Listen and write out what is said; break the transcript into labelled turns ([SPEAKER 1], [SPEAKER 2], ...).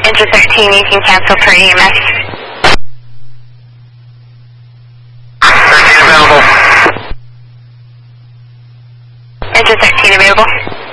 [SPEAKER 1] Engine 13, you can cancel per EMS.
[SPEAKER 2] 13 available.
[SPEAKER 1] Engine 13 available.